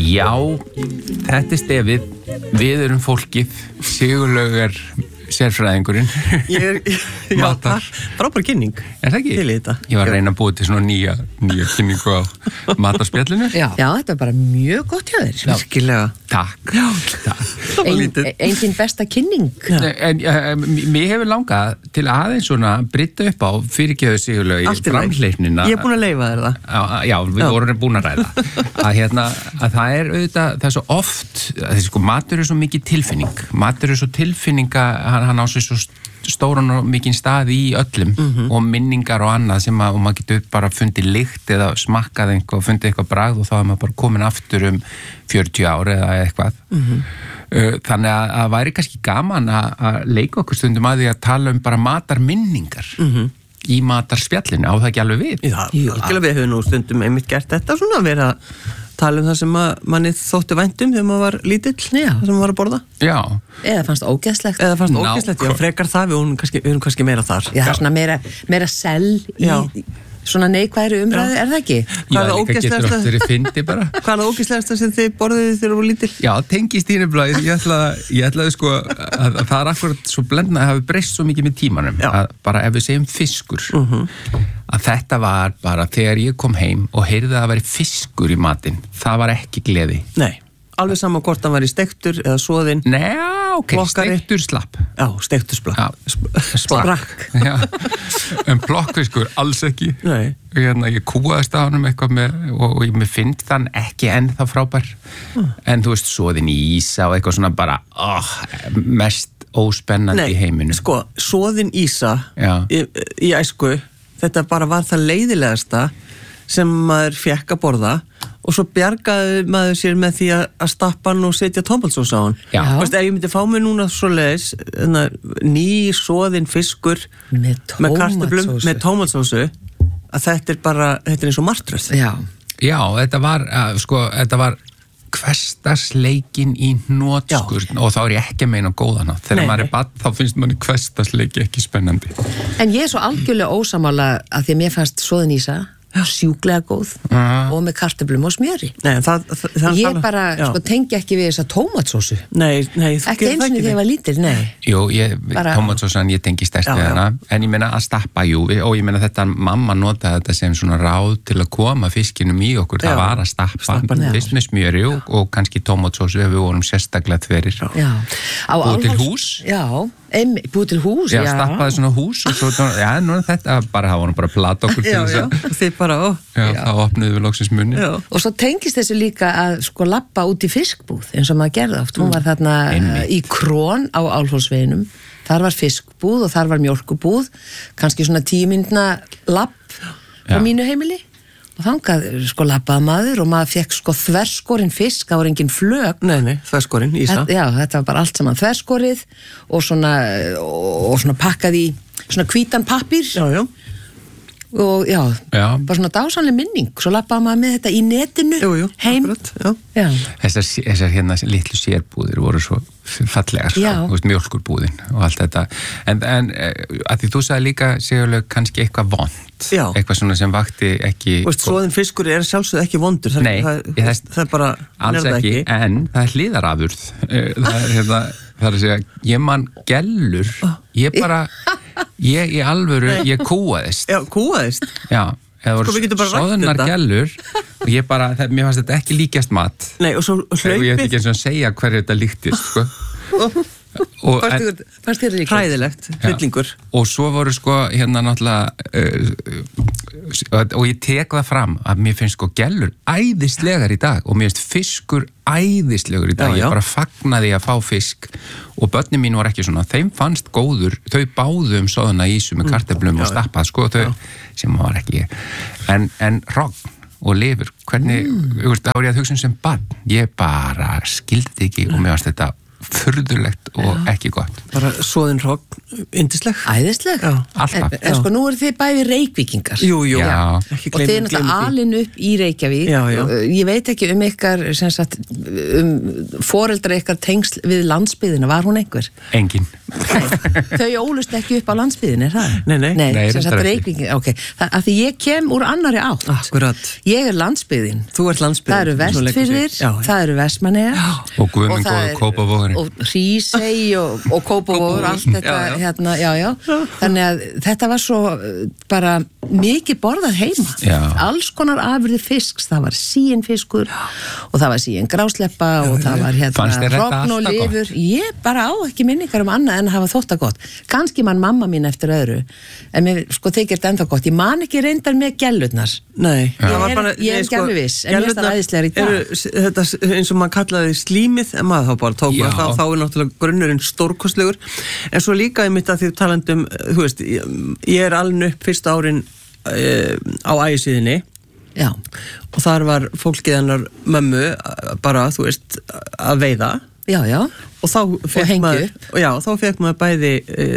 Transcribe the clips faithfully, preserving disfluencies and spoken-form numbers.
Já, þetta er stefið. Við erum fólkið. Sigurlaug er sérfræðingurinn. Ég er, já, það frábær kynning. Er það ekki? Til í þetta. Ég var að reyna að búa til svona nýja, nýja kynningu á matarspjallinu. Já. Já, þetta er bara mjög gott hjá þér. Virkilega. Takk. Já, takk. Ein, engin besta kynning. En uh, mér hefur langað til aðeins svona brytta upp á fyrirgefðu Sigurlaug framhleypnina. Ég er búin að leyfa þér það. Já, já við já. vorum búin að ræða. að, hérna, að það er auðvitað, það er svo oft, þessi sko, matur er svo mikið tilfinning. Matur er svo tilfinninga, hann, hann á sig svo stóran og mikinn stað í öllum mm-hmm. og minningar og annað sem að, og maður getur bara fundið lykt eða smakkað eitthvað og fundið eitthvað bragð og þá er maður bara komin aftur um fjörutíu ár eða eitthvað. Mm-hmm. Þannig að það væri kannski gaman að, að leika okkur stundum að því að tala um bara matarminningar mm-hmm. í matarspjallinu, á það ekki alveg við? Já, alveg við höfum nú stundum einmitt gert þetta svona, að vera að tala um það sem að manni þótti væntum þegar maður var lítill, já. Það sem maður var að borða. Já. Eða fannst ógeðslegt. Eða fannst ógeðslegt, já, frekar það, við erum kannski, við erum kannski meira þar. Já, það er svona meira, meira sell í svona neikvæðri umræðu, er það ekki? Hvað er það ógeðslegasta? Hvað er það ógeðslegasta sem þið borðuðu þegar þið voru lítill? Já, tengist í nefnilega, ég ætlaði, ég ætlaði sko að, að það er akkurat svo blendna að hafi breyst svo mikið með tímanum, já. Að bara ef við segjum fiskur, uh-huh. að þetta var bara þegar ég kom heim og heyrði að það væri fiskur í matinn, það var ekki gleði. Nei. Alveg saman hvort hann var í steiktur eða soðinn. Nei, ok, Plokkari. Steiktur slapp. Já, steiktur slapp. Sprakk. Já, en plokkfiskur alls ekki. Nei. Hérna, ég kúaðist á honum eitthvað með, og, og ég með finnst þann ekki ennþá frábær. Mm. En þú veist, soðinn í ísa og eitthvað svona bara, oh, mest óspennandi Nei, í heiminu. Nei, sko, soðinn ísa í, í æsku, þetta bara var það leiðilegasta sem maður fekk að borða og svo bjargaði maður sér með því að stappa hann og setja tómatsós á hann. Já. Þú veist, ef ég myndi fá mig núna svo leiðis, ný soðinn fiskur með kartöflum, með tómatsósu, að þetta er bara, þetta er eins og martröð. Já. Já, þetta var, sko, þetta var hversdagsleikin í hnotskurn og þá er ég ekki að meina góðana. Þegar nei, maður er barn, þá finnst manni hversdagsleiki ekki spennandi. En ég er svo algjörlega ósamála að því að mér fannst soðin ísa sjúklega góð uh-huh. og með kartöflum og smjöri. Nei, það, það, það ég bara sko, tengi ekki við þessa tómatsósu. Nei, nei, ekki eins og þegar ég var lítil, nei. Jú, bara... tómatsósan ég tengi stærst við hana, en ég meina að stappa, jú, og ég meina þetta, mamma notaði þetta sem svona ráð til að koma fiskinum í okkur, já. Það var að stappa, stappa fyrst með smjöri og, og kannski tómatsósu ef við vorum sérstaklega tverir. Já. Búið til hús. Já. Einmi, búið til hús, já. Já, stappaði svona hús og svo, já, nú þetta bara, það voru bara plata okkur til þess að... Þið bara, ó. Já, já. Þá opnuðu við loksins munni. Já. Og svo tengist þessu líka að sko labba út í fiskbúð, eins og maður gerði oft. Hún var þarna Einmi. Í Krón á Álfhólsveginum. Þar var fiskbúð og þar var mjólkubúð. Kannski svona tíu mínútna labb á mínu heimili. Og þangað sko labbaði maður og maður fekk sko þverskorinn fisk, það var engin flög. Nei, nei, þverskorinn, ísa. Þetta, já, þetta var bara allt saman þverskorið og svona, og svona pakkað í svona hvítan pappír. Já, já. Og já, já. Bara svona dásanlega minning. Svo labbaði maður með þetta í netinu jú, jú, heim. Akkurat, já. Já. Þessar, þessar hérna litlu sérbúðir voru svo fallegar, sko, mjólkurbúðin og allt þetta. En, en að því þú sagði líka, Sigurlaug, kannski eitthvað vont. Já. Eitthvað svona sem vakti ekki... Þú veist, svoðin fiskur er sjálfsögðu ekki vondur. Það, Nei, það, ég, þess, það er bara... Alls ekki, ekki, en það er hliðarafurð. Það er, hérna, það er að segja, ég man gellur, ég bara... Ég í alvöru, ég kúaðist. Já, kúaðist? Já, það voru sko, sóðunar gellur og ég bara, það, mér fannst þetta ekki líkjast mat. Nei, og svo hlaupið. Og ég ætti ekki eins og að segja hverju þetta líktist, sko. Og, en, fannst þér líka? Hræðilegt, hryllingur. Og svo voru sko, hérna náttúrulega, uh, og ég tek það fram að mér finnst sko gellur æðislegar í dag og mér finnst fiskur æðislegur í dag. Já, já. Ég bara fagnaði að fá fisk og börnin mín var ekki svona, þeim fannst góður, þau báðu um soðuna ísu með kartöflum mm, og stappað, sko, þau, já. Sem var ekki ég. En, en rogn og lifur, hvernig, mm. veist, þá er ég að hugsa sem barn, ég bara skildi ekki og mér fannst þetta furðulegt og já. Ekki gott. Bara svoðin hrogn, yndisleg. Æðisleg. Já. Alltaf. En, en sko nú eru þið bæði Reykvíkingar. Jú, jú. Já. Og þið er náttúrulega alin upp í Reykjavík. Já, já. Ég veit ekki um ykkar, sem sagt, um foreldra ykkar tengsl við landsbyðina. Var hún einhver? Engin. Þau ólust ekki upp á landsbyðin, er það? Nei, nei. Nei, nei sem sagt Reykvíkingar, ok. Það, að því ég kem úr annari átt. Akkurat. Ég er landsbyðin. Þú ert landsbyðin. Það eru Vestfirðir, það eru Vestmannaeyjar. Og Guðmundgóð, Kópavogur. Og Hrísey og, og Kópavogur, allt þetta, já, já. Hérna, já, já. Þannig að þetta var svo bara mikið borðað heima. Já. Alls konar afurði fisks, það var síinfiskur og það var síin grásleppa og það var hérna hrogn og lifur. Ég bara á ekki minningar um annað en að hafa þótt að gott. Kannski man mamma mín eftir öðru, en mér sko þykir þetta ennþá gott. Ég man ekki reyndar með gellurnar. Nei. Ég er, bara, ég er sko, gælu viss, en mér er það æðislegar í dag. Eru, þetta, eins og maður kallaði slímið, en maður þá bara tók maður, þá, þá er náttúrulega grunnurinn stórkostlegur, en svo líka ég mitt að því talandum, þú veist, ég, ég er alveg upp fyrsta árin uh, á ægisíðinni. Já. Og þar var fólkið hennar mömmu bara, þú veist, að veiða. Já, já. Og þá fekk og maður, og já, þá fekk maður bæði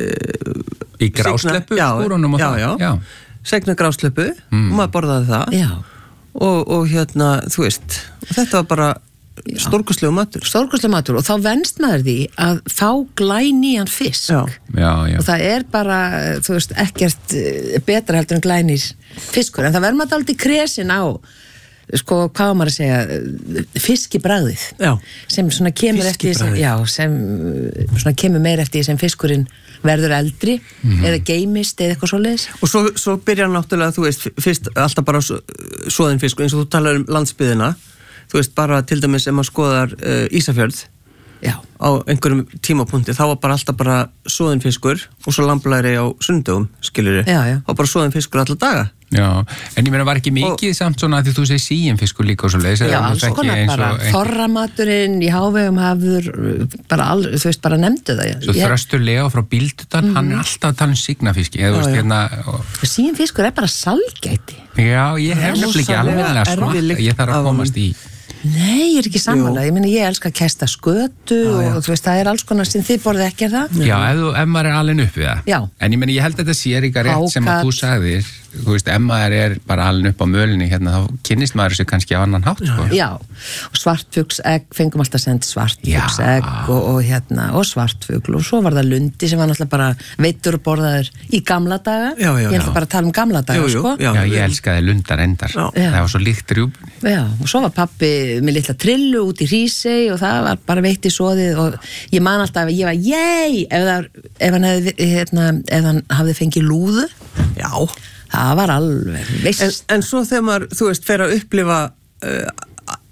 uh, í grásleppu skúrunum og já, það. Já, já. Segna grásleppu mm. og maður borðaði það. Já. Og, og hérna, þú veist, þetta var bara stórkostlegu matur. Stórkostlegu matur og þá venst maður því að fá glænýjan fisk. Já. Já, já. Og það er bara, þú veist, ekkert betra heldur en glænýr fiskur, en það verður maður aldrei kresin á, sko, hvað maður að segja, fiskibragðið. Já. Sem svona kemur eftir sem, já, sem svona kemur meir eftir sem fiskurinn verður eldri mm-hmm. eða geymist eða eitthvað svoleiðis. Og svo, svo byrjar náttúrulega, þú veist, fyrst alltaf bara svoðin fiskur, eins og þú talar um landsbyðina, þú veist, bara til dæmis ef maður skoðar uh, Ísafjörð já. Á einhverjum tímapunkti, þá var bara alltaf bara svoðin fiskur og svo lamblæri á sundugum, skilurðu, þá bara svoðin fiskur alla daga. Já, en ég meina var ekki mikið og, samt svona að því þú segir síinfiskur líka og svo leiðis. Já, alls konar bara, þorramaturinn í hávegum hafður, bara, all, þú veist, bara nefndu það. Svo ég... Þröstur Leo frá Bíldudal, mm. hann er alltaf að tala um signafiski, eða þú veist, hérna... Og... Síinfiskur er bara salgæti. Já, ég hef nefnilega ekki alveg að smaka, ég þarf að komast í... Nei, ég er ekki sammála, ég meina ég elska að kæsta skötu já, já. Og þú veist, það er alls konar sem þið borðið ekki, er það? Já, ef, þú, ef maður er alveg upp við það. Já. En ég meina, ég held að þetta sé ekki rétt sem að þú sagðir, þú veist, ef maður er bara alveg upp á mölinni hérna, þá kynnist maður þessu kannski á annan hátt, sko. Já, og svartfuglsegg, fengum alltaf send svartfuglsegg og, og hérna, og svartfugl og svo var það lundi sem var náttúrulega bara veittur og borðaður í gamla daga. Já, já, ég ætla bara að tala um gamla daga, jú, jú, sko. Já, já, ég elskaði lundar endar. Já. Það var svo líkt rjúb. Já, og svo var pappi með litla trillu út í Hrísey og það var bara veitt í soðið og ég man alltaf að ég var jæj ef, það, ef hann hefði, hérna, ef hann hafði fengið lúðu. Já. Það var alveg veist. En, en svo þegar maður, þú veist, fer að upplifa uh,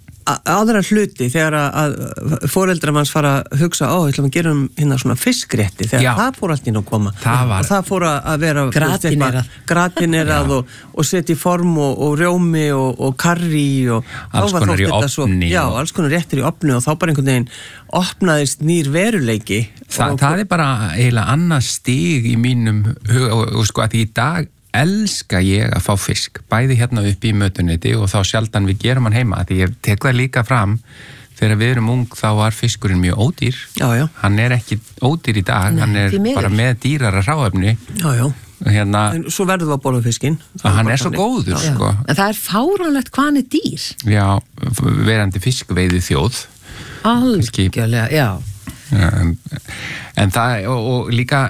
aðra hluti þegar að foreldrar manns fara að hugsa, ó, ég ætlum að gera um hérna svona fiskrétti, þegar já. Það fór allt inn að koma það var... og það fór að vera gratinerað, gratinerað og, og setja í form og, og rjómi og, og karrí og alls konar í opni já, alls konar réttir í opni og þá bara einhvern veginn opnaðist nýr veruleiki. Þa, og, það er bara eiginlega annað stig í mínum huga og, og sko að því í dag elska ég að fá fisk, bæði hérna upp í mötuneti og þá sjaldan við gerum hann heima, því ég tek það líka fram þegar við erum ung þá var fiskurinn mjög ódýr, já, já. Hann er ekki ódýr í dag, Nei, hann er bara með dýrara hráefni já, já. Hérna, en svo verður við að borða fiskinn hann er svo góður já. Sko. En það er fáránlegt hvað hann er dýr já, verandi fiskveiði þjóð algjörlega, já en, en það, og, og líka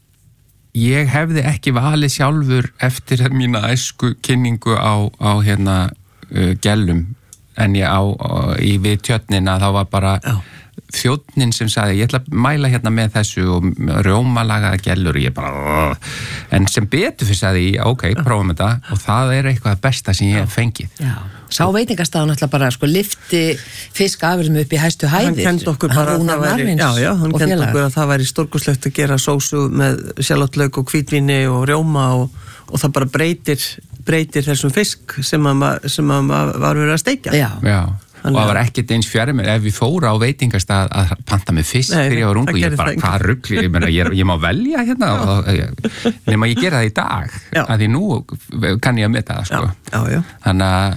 ég hefði ekki valið sjálfur eftir mína æsku kynningu á, á hérna uh, gellum en ég á, á í við tjörnina þá var bara já. Þjónninn sem sagði ég ætla að mæla hérna með þessu og rjómalagaða gellur og ég bara en sem betur fyrir sagði ég ok, prófum þetta og það er eitthvað besta sem ég hef fengið. Já. Sá veitingastafan alltaf bara sko lifti fiskafurðum upp í hæstu hæðir. Hann kent okkur bara að það væri, já, já, hann kent okkur að það væri stórkoslegt að gera sósu með sjalotlauk og hvítvíni og rjóma og, og það bara breytir, breytir þessum fisk sem að, sem að var verið að steikja. Já. Já. Og það var ekkert eins fjari mér ef við fóra á veitingastað að panta með fisk þegar ég var ungu, ég bara, hvað ruggli ég, ég, ég má velja hérna og, nema ég gera það í dag já. Að því nú kann ég að meta það sko. Já, já, já. Þannig að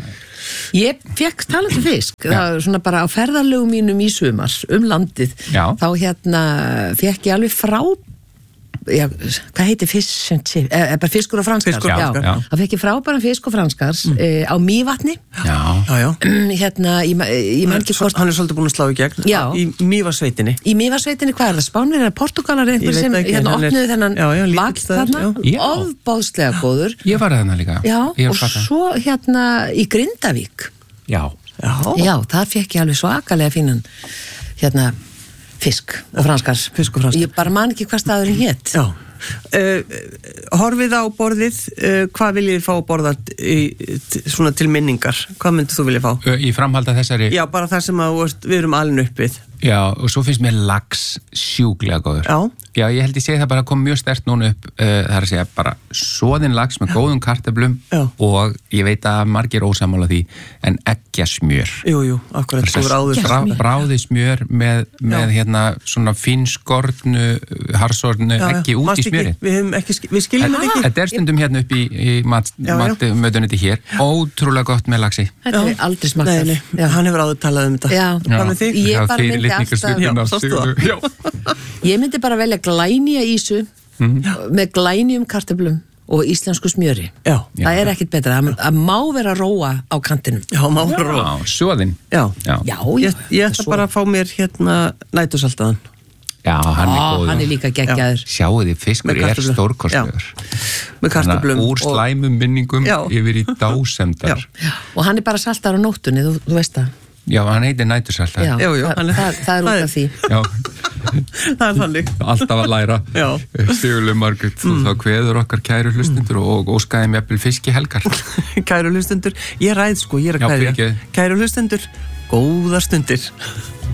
Ég fekk talandi fisk, það var svona bara á ferðalögum mínum í sumar um landið, Já. þá hérna fekk ég alveg frá Já, hvað heitir fisk eh, bara fiskur og franskar, fiskur og franskar. Já, já. Það fekk ég frábæran fisk og franskar mm. eh, á Mývatni já. Já, já. hérna, ég, ég man ekki hvort hann er svolítið búin að slá í gegn já. í Mývatnssveitinni í Mývatnssveitinni, hvað er það, Spánverjar, Portugalar einhver sem ekki, hérna er, opnuðu þennan já, já, vagn þarna, ofbáðslega góður ég var þarna líka já, ég og svo hérna í Grindavík já, já. já, þar fekk ég alveg svakalega fínan hérna fisk og franskar, fisk og franskar. Ég bara man ekki hvað staðurinn hétt. Já. Uh, horfið á borðið, uh, hvað viljið þið fá að borða í, svona til minningar? Hvað myndir þú vilja fá? Í framhalda þessari? Já, bara það sem að, við erum alin uppið. Já, og svo finnst mér lax sjúklega góður. Já. Já, ég held ég segi það bara að koma mjög sterkt núna upp, uh, það er að segja bara soðin lax með góðum kartöflum Já. Og ég veit að margir ósammála því, en eggja smjör. Jú, jú, akkurat. Brá, bráði smjör með, með hérna svona finskornu, harsornu eggi út í smjöri. Við, ekki, við skiljum þetta ekki. Þetta er stundum hérna upp í, í matmötuniti hér, ótrúlega gott með laxi. Þetta er aldrei smakkað. Nei, nei, hann hefur áður talað um þetta. Já. Hvað með þig? Ég bara myndi alltaf, ég myndi bara velja glænýja ísu mm. með glænýjum kartöflum og íslensku smjöri. Já. Það er ekkit betra, það má vera róa á kantinum. Já, má vera róa. Já, svoðinn. Já. Já. Já, ég, ég ætla bara að fá mér hérna nætursaltaðan. Já, hann er góður. Hann er líka geggjaður. Sjáu því, fiskur er stórkostlegur. Með kartöflum. Úr slæmum minningum Já. Yfir í dásemdar. Já. Og hann er bara saltar á nóttunni, þú, þú veist það. Já, hann heitir nætursaltar. Já, jú, jú. Það, það, það er út af því. Já. Það er þannig. Alltaf að læra. Já. Sigurlaug Margrét, mm. þá kveður okkar kæru hlustundur og, og óskaði með jafnvel fiski helgar. Kæru hlustundur, ég ræð sko, ég er að kæru. Kæru hlustundur, góðar stundir.